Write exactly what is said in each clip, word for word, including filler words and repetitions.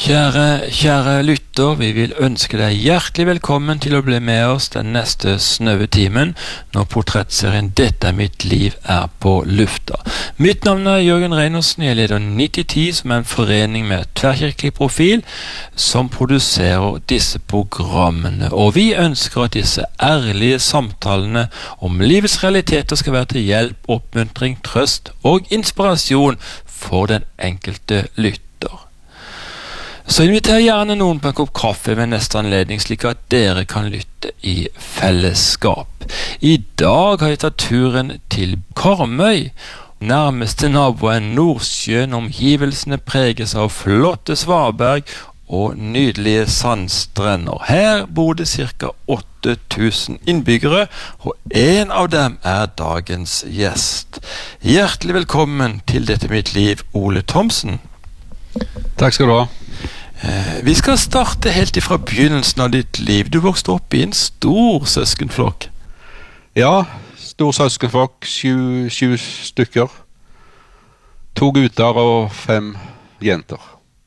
Kjære, kjære lytter, vi vil ønske deg hjertelig velkommen til å bli med oss den neste snaue timen når portrettserien Dette er mitt liv er på lufta. Mitt navn er Jørgen Reinersen, jeg leder nitti ti som er en forening med tverrkirkelig profil som produserer disse programmene. Og vi ønsker at disse ærlige samtalene om livets realiteter skal være til hjelp, oppmuntring, trøst og inspirasjon for den enkelte lytter. Så inviter gjerne noen på en kopp kaffe ved neste anledning, slik at dere kan lytte i fellesskap. I dag har jeg tatt turen til Karmøy. Nærmeste nabo er Nordsjøen. Omgivelsene preges av flotte svaberg og nydelige sandstrender. Her bor det ca. åtte tusen innbyggere, og en av dem er dagens gjest. Hjertelig velkommen til Dette mitt liv, Ole Thomsen. Takk skal du ha. Eh, vi skal starte helt ifra begynnelsen av ditt liv. Du vokste opp i en stor søskenflokk. Ja, stor søskenflokk, sju, sju stykker. To gutter og fem jenter.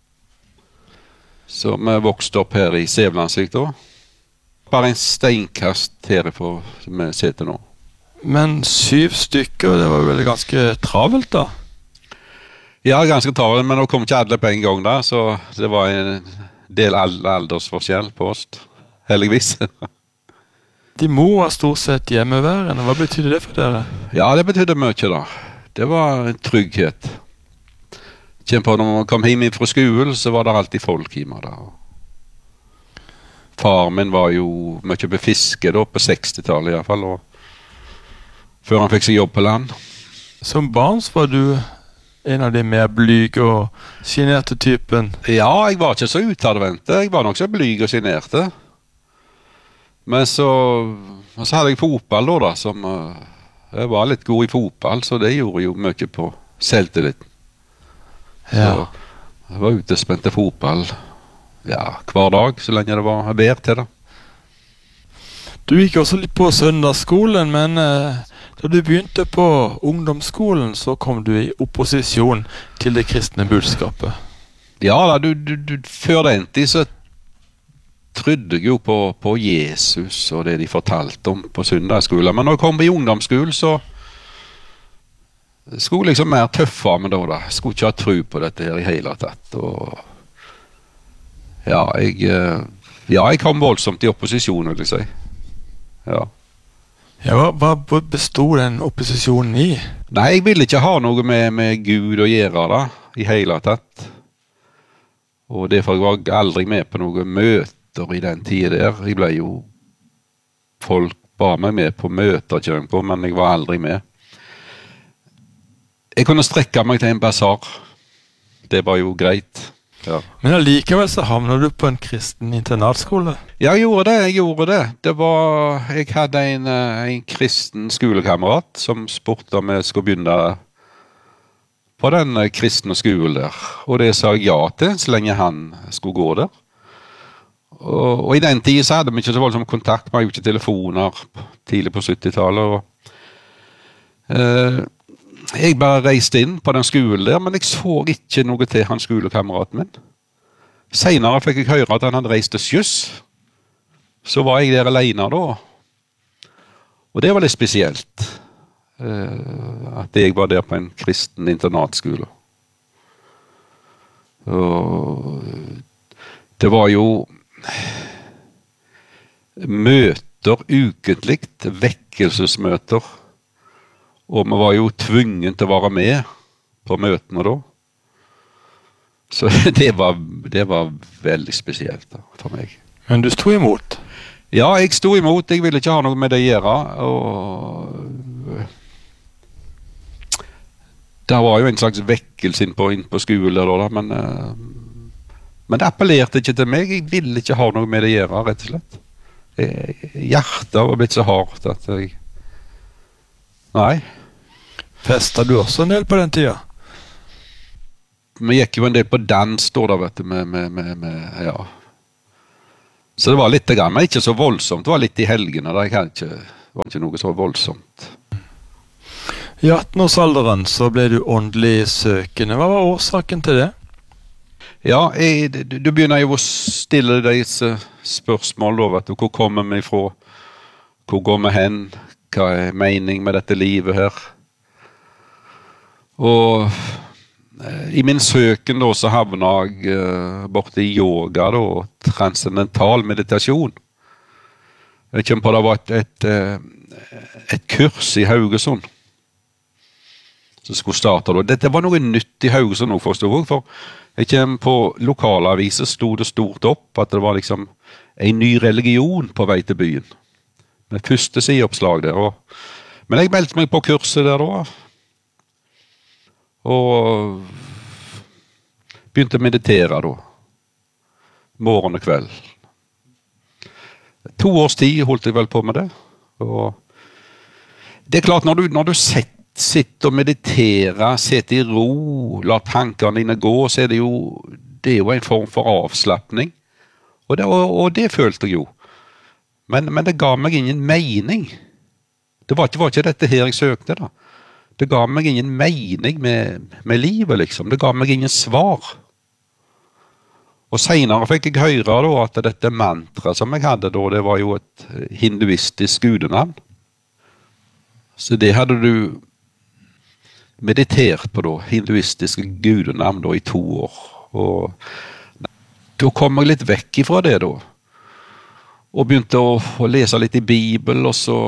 Så vi vokste opp her i Sævlandsvik da. Bare en steinkast herifra som vi sitter nå. Men syv stykker, det var vel ganske travelt da? Ja, ganske travelt, men nå kom ikke alle på en gang da, så det var en del aldersforskjell på oss, heldigvis. De mor var stort sett hjemmeværende. Hva betydde det for dere? Ja, det betydde mye da. Det var en trygghet. Kjent på når man kom hjem fra skolen, så var det alltid folk hjemme da. Far min var jo mye på fiske da, på sekstitallet i hvert fall, og før han fikk seg jobb på land. Som barn så var du en av de mer blyge og generte typen. Ja, jeg var ikke så utadvendte. Jeg var nok så blyg og generte. Men så, så hadde jeg fotball da, da som jeg var litt god i fotball, så det gjorde jo mye på selvtillit. Ja. Så jeg var ute og spente fotball ja, hver dag, så lenge det var vær til det. Du gikk også litt på søndagsskolen, men eh, da du begynte på ungdomsskolen, så kom du i opposisjon til det kristne budskapet. Ja, da, du, du, du, før den tid så trodde jeg jo på, på Jesus og det de fortalte om på søndagsskolen. Men når jeg kom i ungdomsskolen, så skulle jeg liksom mer tøffe av meg da, da. Jeg skulle ikke ha tro på dette her i hele tatt. Og ja, jeg, ja, jeg kom voldsomt i opposisjon, vil jeg si. Ja. Ja, hva, hva bestod den opposisjonen i? Nei, jeg ville ikke ha noe med, med Gud å gjøre da, i hele tatt. Og derfor var jeg aldri med på noen møter i den tiden der. Jeg ble jo, folk ba meg med på møter, kjøring på, men jeg var aldri med. Jeg kunne strekke meg til en basar. Det var jo greit. Ja. Men allikevel så havner du på en kristen internatskole. Ja, jeg gjorde det, jeg gjorde det. Det var, jeg hadde en, en kristen skolekamerat som spurte om jeg skulle begynne på den kristne skolen der. Og det sa jeg ja til, så lenge han skulle gå der. Og, og i den tiden så hadde vi ikke så voldsom kontakt, vi hadde jo ikke telefoner tidlig på syttitallet. Og, eh, jeg bare reiste inn på den skolen der, men jeg så ikke noe til han skolekameraten min. Senere fikk jeg høre at han hadde reist til sjøs. Så var jeg der alene da. Og det var litt spesielt. Uh, at jeg var der på en kristen internatskole. Og det var jo møter ukentligt, vekkelsesmøter. Og vi var jo tvunget til å være med på møtene da. Så det var, det var veldig spesielt da, for meg. Men du stod imot? Ja, jeg stod imot. Jeg ville ikke ha noe med det å gjøre. Og det var jo en slags vekkelse inn på, inn på skolen da, men, men det appellerte ikke til meg. Jeg ville ikke ha noe med det å gjøre, rett og slett. Jeg, hjertet var blitt så hardt at jeg... Nei. Festet du også en del på den tida? Vi gikk jo en del på dans, står det, vet du, med, med, med, med, ja. Så det var litt grann, men ikke så voldsomt. Det var litt i helgene, det var ikke, var ikke noe så voldsomt. I attenårsalderen så ble du åndelig søkende. Hva var årsaken til det? Ja, jeg, du, du begynner jo å stille disse spørsmål, da, vet du. Hvor kommer vi fra? Hvor går vi hen? Hva er mening med dette livet her? Og eh, i min søken da, så havner jeg eh, borte i yoga da, transcendental meditasjon. Jeg kommer på det var et, et, et kurs i Haugesund som skulle starte da. Dette var noe nytt i Haugesund nå, forstår jeg, for jeg kommer på lokalaviser stod det stort opp at det var liksom en ny religion på vei til byen. Med første sideoppslag der. Og, men jeg meldte meg på kurset der da, og begynte å meditere da, morgen og kveld. To års tid holdt jeg vel på med det. Og det er klart, når du, når du sitter, sitter og mediterer, sitter i ro, lar tankene dine gå, så er det jo, det er jo en form for avslappning. Og det, og, og det følte jeg jo. Men, men det ga meg ingen mening. Det var ikke, var ikke dette her jeg søkte da. Det ga meg ingen mening med, med livet, liksom. Det ga meg ingen svar. Og senere fikk jeg høre da, at dette mantra som jeg hadde da, det var jo et hinduistisk gudenavn. Så det hadde du meditert på da, hinduistiske gudenavn da, i to år. Og da kom jeg litt vekk ifra det da. Og begynte å, å lese litt i Bibelen, og så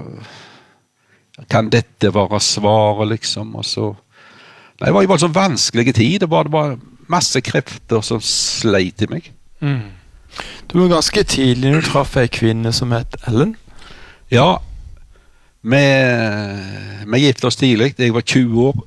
kan dette være svaret, liksom. Og så, nei, det var jo bare så vanskelige tid. Det var, det var masse krefter som sleit i meg. Mm. Du var ganske tidlig når du traff en kvinne som het Ellen. Ja, vi, vi gifte oss tidlig. Jeg var tjue år.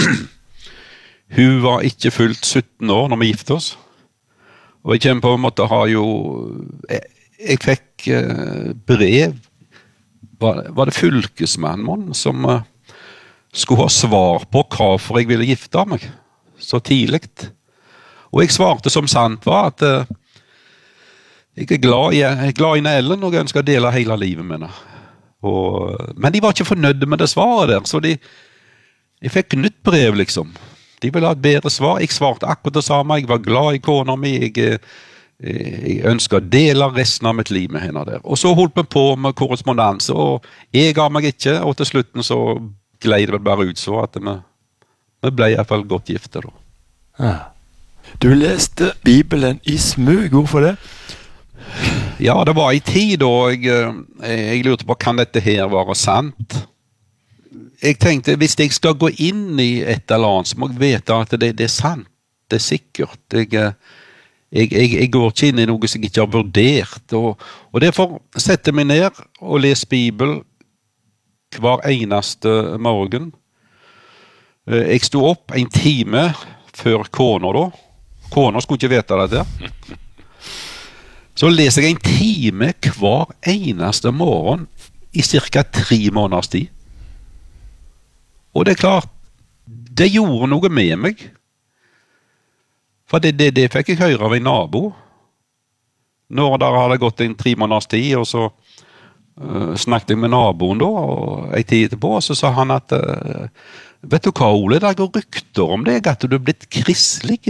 Hun var ikke fullt sytten år når vi gifte oss. Og jeg kommer på en måte ha jo... Jeg, jeg fikk uh, brev. Var, var det fylkesmannen som uh, skulle ha svar på hvorfor jeg ville gifte meg så tidligt? Og jeg svarte som sant var at uh, jeg er glad i, jeg er glad i Ellen og jeg ønsker å dele hele livet med henne. Og, men de var ikke fornøyde med det svaret der, så de, jeg fikk nytt brev liksom. De ville ha et bedre svar. Jeg svarte akkurat det samme. Jeg var glad i kona mi. Jeg, jeg ønsker å dele resten av mitt liv med henne der. Og så holdt vi på med korrespondanse, og jeg ga meg ikke, og til slutten så gled det bare ut så at vi, vi ble i hvert fall godt gifte da. Ja. Du leste Bibelen i smug, hvorfor det? Ja, det var i tid da jeg, jeg lurte på, kan dette her være sant? Jeg tenkte, hvis jeg skal gå inn i et eller annet, så må jeg vite at det, det er sant. Det er sikkert. Jeg, jeg, jeg, jeg går ikke inn i noe som jeg ikke har vurdert. Og, og derfor setter jeg meg ned og leser Bibelen hver eneste morgen. Jeg stod opp en time før kona da. Kona skulle ikke vite det der. Så leser jeg en time hver eneste morgen i cirka tre måneders tid. Og det er klart, det gjorde noe med meg. For det, det, det fikk jeg høre av en nabo. Når der hadde gått en tre måneders tid, og så uh, snakket jeg med naboen da, og en tid etterpå, og så sa han at, uh, vet du hva, Ole, det går rykter om deg, at du er blitt kristelig.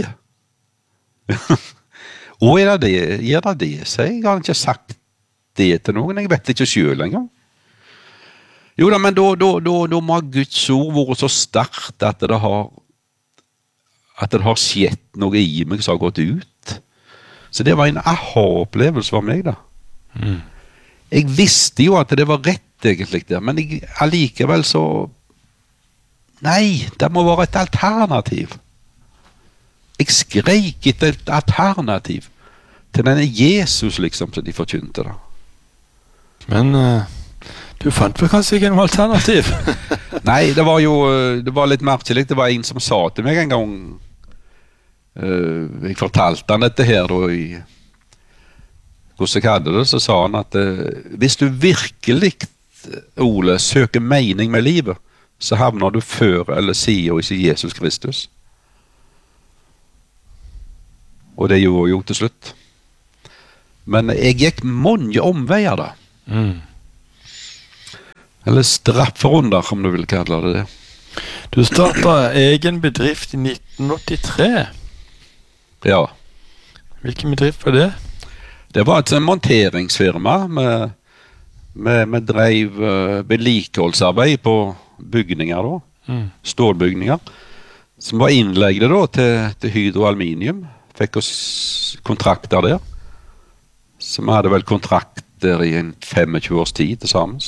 Og er det det? Gjør det det? Så jeg har ikke sagt det til noen, jeg vet ikke selv engang. Jo da, men da, da, da, da må Guds ord være så sterkt at det har at det har skjedd noe i meg som har gått ut. Så det var en aha-opplevelse for meg da. Mm. Jeg visste jo at det var rett egentlig der, men jeg, allikevel så nei, det må være et alternativ. Jeg skrek etter et alternativ til denne Jesus liksom som de forkynte da. Men uh, du fant vel kanskje ikke noe alternativ? Nei, det var jo det var litt merkelig. Det var en som sa til meg en gang, uh, jeg fortalte han dette her da i hvordan jeg hadde det, så sa han at uh, hvis du virkelig, Ole, søker mening med livet, så havner du før eller siden i Jesus Kristus. Og det gjorde jo til slutt. Men jeg gikk mange omveier da. Mm. Eller strafferunder, om du vil kalle det det. Du startet egen bedrift i nitten åttitre. Ja. Hvilken bedrift var det? Det var et monteringsfirma. Med, med, med drev uh, vedlikeholdsarbeid på bygninger da. Mm. Stålbygninger. Som var innlegget da til, til Hydro Aluminium. Fikk oss kontrakter der. Så vi hadde vel kontrakter i en tjuefem års tid til sammen.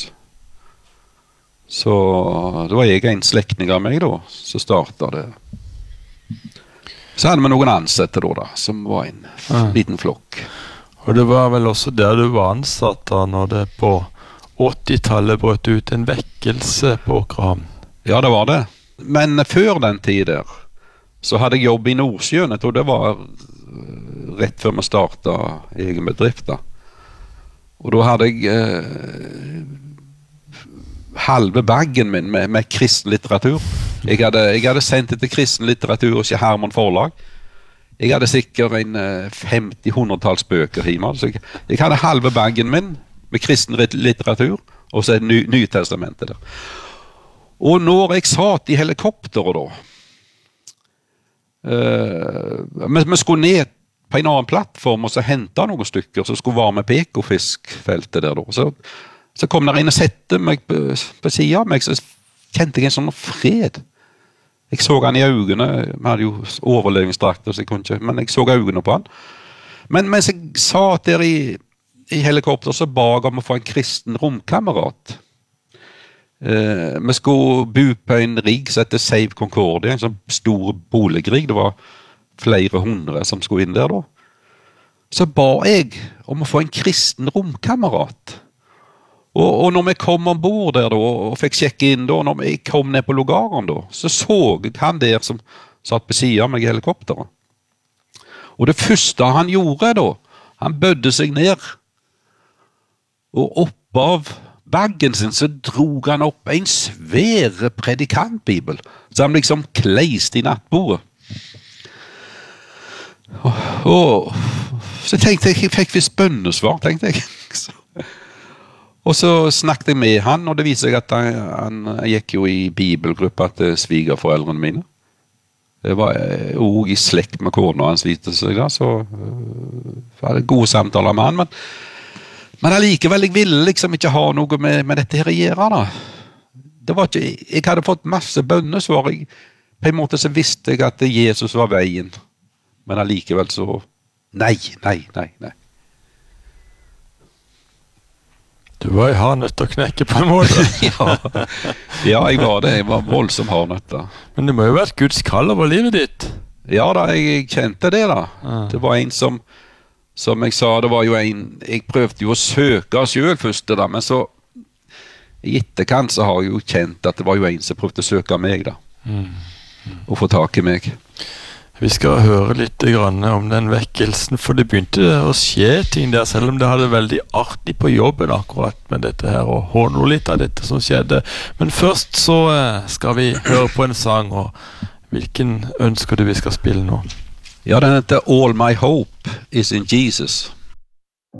Så det var jeg en slektning av meg da, så startet det. Så hadde vi noen ansatte da, da som var en ja. liten flokk. Og det var vel også der du var ansatt da, når det på åttitallet brøt ut en vekkelse på Åkrehamn? Ja, det var det. Men før den tid der, så hadde jeg jobb i Nordsjøen. Jeg tror det var rett før vi startet egen bedrift da. Og da hadde jeg eh, halve bagen min med, med kristen litteratur. Jeg hadde, jeg hadde sendt det til kristen litteratur og ikke Herman Forlag. Jeg hadde sikkert en femti hundretalls bøker hjemme. Så jeg, jeg hadde halve bagen min med kristen litteratur, og så er ny, Nytestamentet der. Og når jeg satt i helikopteret da, uh, vi, vi skulle ned på en annen plattform og så hente noen stykker som skulle være med på Ekofiskfeltet der da. Så, så kom der inn og sette meg på, på siden av meg, så kjente jeg en sånn fred. Jeg så han i øynene, vi hadde jo overlevingsdrakter, så jeg kunne ikke, men jeg så øynene på han. Men mens jeg satt der i, i helikopter, så ba jeg om å få en kristen romkamerat. Uh, vi skulle bo på en rigg som heter Save Concordia, en sånn stor boligrigg. Det var flere hundre som skulle inn der da. Så ba jeg om å få en kristen romkamerat. Og, og når vi kom ombord der da, og fikk sjekke inn da, når jeg kom ned på lugaren da, så så jeg han der som satt på siden av meg i helikopteret. Og det første han gjorde da, han bødde seg ned, og opp av bagen sin så drog han opp en svære predikantbibel, så han liksom kleiste i nattbordet. Og, og så tenkte jeg, jeg fikk visst bønnesvar, tenkte jeg. Så, og så snakket jeg med han, og det viser seg at han, han gikk jo i bibelgruppa til svigerforeldrene mine. Det var jo i slekt med kona hans, viste seg da, så jeg hadde gode samtaler med han, men, men allikevel, jeg ville liksom ikke ha noe med, med dette her å gjøre da. Det var ikke, jeg hadde fått masse bønnesvar, jeg, på en måte så visste jeg at Jesus var veien, men allikevel så, nei, nei, nei, nei. Du var i hardnøtt å knekke på en måte. ja. ja, jeg var det. Jeg var voldsom hardnøtt da. Men det må jo være et Guds kall over livet ditt. Ja da, jeg, jeg kjente det da. Ah. Det var en som, som jeg sa, det var jo en, jeg prøvde jo å søke selv først da, men så i etterkant så har jeg jo kjent at det var jo en som prøvde å søke meg da. Mm. Mm. Og få tak i meg. Vi skal høre litt grann om den vekkelsen, for det begynte å skje ting der, selv om det hadde veldig artig på jobben akkurat med dette her, og håndlo litt av dette som skjedde. Men først så skal vi høre på en sang, og hvilken ønsker du vi skal spille nå? Ja, den heter All My Hope is in Jesus.